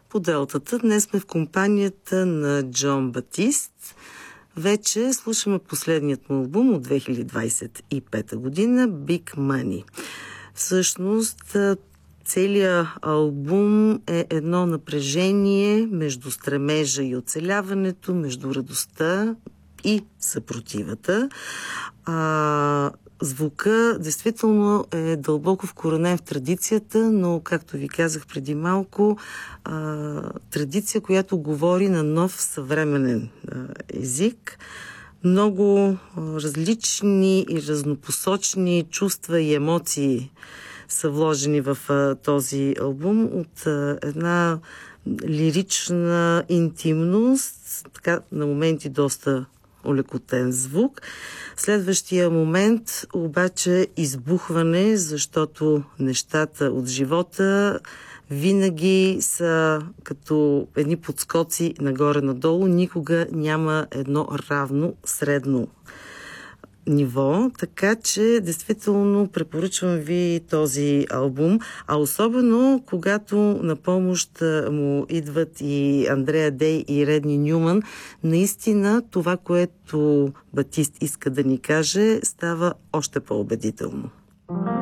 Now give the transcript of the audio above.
по Делтата. Днес сме в компанията на Джон Батист. Вече слушаме последният му албум от 2025 година Big Money. Всъщност, целият албум е едно напрежение между стремежа и оцеляването, между радостта и съпротивата. Звука действително е дълбоко вкоренен в традицията, но, както ви казах преди малко, традиция, която говори на нов съвременен език. Много различни и разнопосочни чувства и емоции са вложени в този албум от една лирична интимност, така на моменти доста олекотен звук. Следващия момент обаче избухване, защото нещата от живота винаги са като едни подскоци нагоре-надолу. Никога няма едно равно средно ниво, така че действително препоръчвам ви този албум, а особено когато на помощ му идват и Андреа Дей и Редни Нюман, наистина това, което Батист иска да ни каже, става още по-убедително.